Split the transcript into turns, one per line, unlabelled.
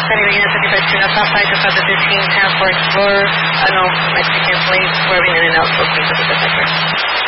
Caribbean 75 to Napa, just at the 15, 10 for Explorer, no Mexican fleet, swerving in and out, booking to the Pacific.